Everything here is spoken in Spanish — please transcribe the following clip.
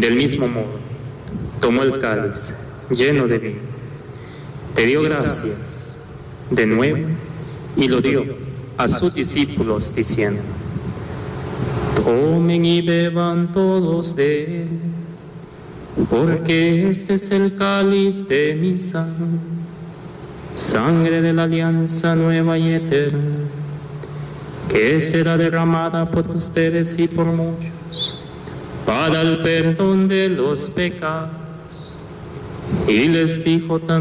Del mismo modo, tomó el cáliz lleno de vino, te dio gracias de nuevo y lo dio a sus discípulos diciendo: tomen y beban todos de él, porque este es el cáliz de mi sangre, sangre de la alianza nueva y eterna, que será derramada por ustedes y por muchos para el perdón de los pecados. Y les dijo también: